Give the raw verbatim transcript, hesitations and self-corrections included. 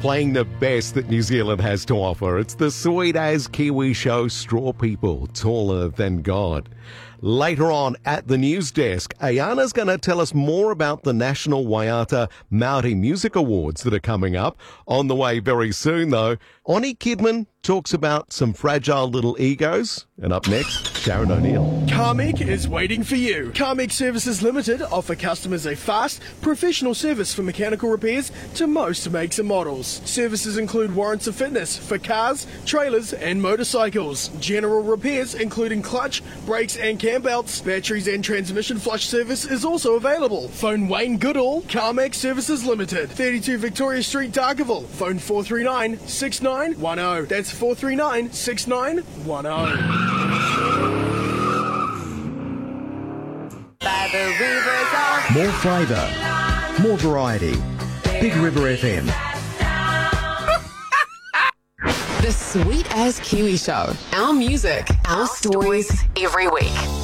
playing the best that New Zealand has to offer. It's the Sweet As Kiwi show, Straw People, Taller Than God. Later on at the news desk, Ayana's going to tell us more about the National Waiata Māori Music Awards that are coming up. On the way very soon, though, Oni Kidman talks about some fragile little egos. And up next, Sharon O'Neill. Carmec is waiting for you. Carmec Services Limited offer customers a fast, professional service for mechanical repairs to most makes and models. Services include warrants of fitness for cars, trailers and motorcycles. General repairs including clutch, brakes and cam belts, batteries and transmission flush service is also available. Phone Wayne Goodall, Carmec Services Limited, thirty-two Victoria Street, Dargaville. Phone four three nine, six nine one zero. That's four three nine, six nine one zero. More flavour, more variety. Big River F M. The Sweet As Kiwi Show. Our music, our stories, every week.